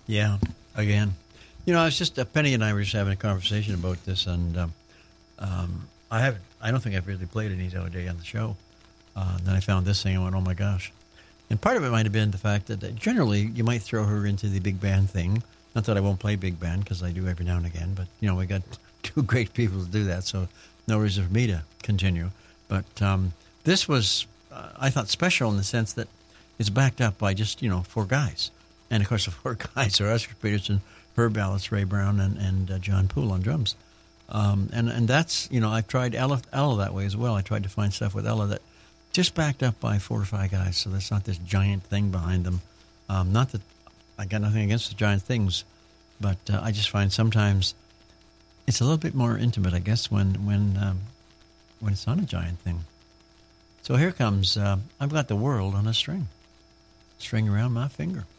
Yeah, again. I was just Penny and I were just having a conversation about this, and I don't think I've really played any the other day on the show. Then I found this thing and went, oh my gosh. And part of it might have been the fact that generally you might throw her into the big band thing. Not that I won't play big band, because I do every now and again, but we got two great people to do that, so no reason for me to continue. But this was, I thought, special in the sense that it's backed up by just, four guys. And, of course, the four guys are Oscar Peterson, Herb Allis, Ray Brown, and John Poole on drums. And that's, I've tried Ella that way as well. I tried to find stuff with Ella that just backed up by 4 or 5 guys, so there's not this giant thing behind them. Not that I got nothing against the giant things, but I just find sometimes it's a little bit more intimate, I guess, when it's not a giant thing. So here comes, I've got the world on a string around my finger.